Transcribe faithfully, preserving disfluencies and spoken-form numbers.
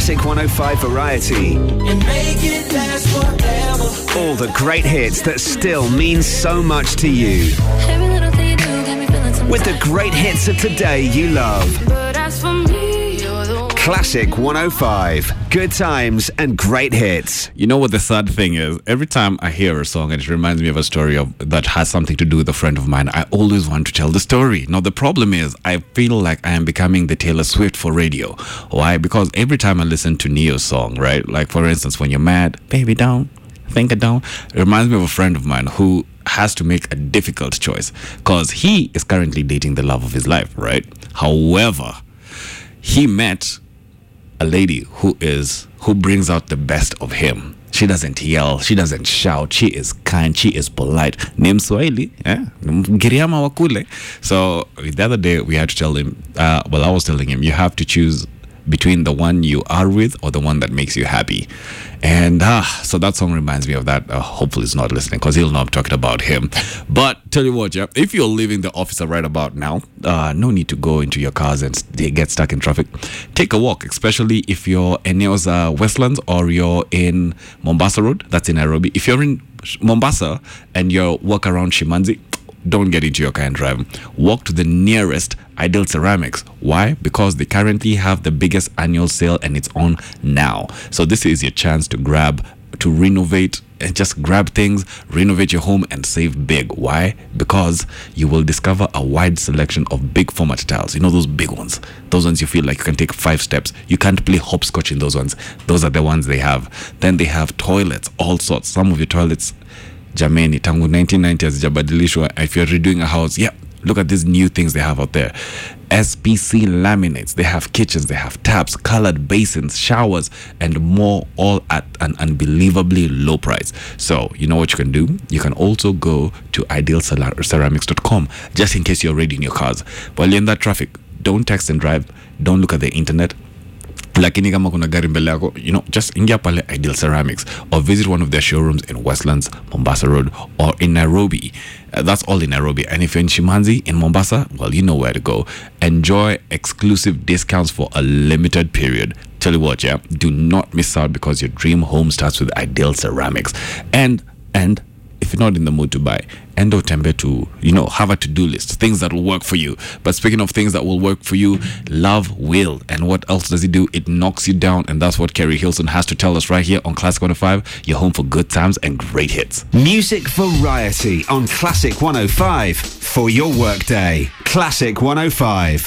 Classic one oh five Variety. And make it last forever. All the great hits that still mean so much to you. Every little thing you do got me feeling some With the great hits of today you love. But as for me, you're the one. Classic one oh five. Good times and great hits. You know what the sad thing is? Every time I hear a song and it reminds me of a story of that has something to do with a friend of mine, I always want to tell the story. Now, the problem is I feel like I am becoming the Taylor Swift for radio. Why? Because every time I listen to Neo's song, right? Like, for instance, when you're mad, baby, don't think it don't. It reminds me of a friend of mine who has to make a difficult choice because he is currently dating the love of his life, right? However, he met a lady who is who brings out the best of him. She doesn't yell, she doesn't shout, she is kind, she is polite. Ni Mswahili, eh? Mgiriama wa kule. So the other day we had to tell him, uh, well, I was telling him, you have to choose between the one you are with or the one that makes you happy. And uh, so that song reminds me of that. Uh, hopefully he's not listening because he'll know I'm talking about him. But tell you what, yeah, if you're leaving the office right about now, uh, no need to go into your cars and st- get stuck in traffic. Take a walk, especially if you're in uh, Westlands or you're in Mombasa Road. That's in Nairobi. If you're in Mombasa and you're walk around Shimanzi, don't get into your car and drive. Walk to the nearest Ideal Ceramics. Why? Because they currently have the biggest annual sale and it's on now. So this is your chance to grab, to renovate, and just grab things, renovate your home and save big. Why? Because you will discover a wide selection of big format tiles. You know those big ones? Those ones you feel like you can take five steps. You can't play hopscotch in those ones. Those are the ones they have. Then they have toilets, all sorts. Some of your toilets, jameni, tangu nineteen ninety hazijabadilishwa. If you're redoing a house, yeah, look at these new things they have out there. S P C laminates, they have kitchens, they have taps, colored basins, showers, and more, all at an unbelievably low price. So, you know what you can do? You can also go to ideal ceramics dot com just in case you're already in your cars. While you're in that traffic, don't text and drive, don't look at the internet. Lakini kama kuna gari mbele yako, you know, just ingia pale Ideal Ceramics or visit one of their showrooms in Westlands, Mombasa Road, or in Nairobi. Uh, that's all in Nairobi. And if you're in Shimanzi, in Mombasa, well, you know where to go. Enjoy exclusive discounts for a limited period. Tell you what, yeah, do not miss out because your dream home starts with Ideal Ceramics. And, and, if you're not in the mood to buy, endo tembe to, you know, have a to-do list, things that will work for you. But speaking of things that will work for you, love will. And what else does it do? It knocks you down. And that's what Kerry Hilson has to tell us right here on Classic one oh five, your home for good times and great hits. Music variety on Classic one oh five for your workday. Classic one oh five.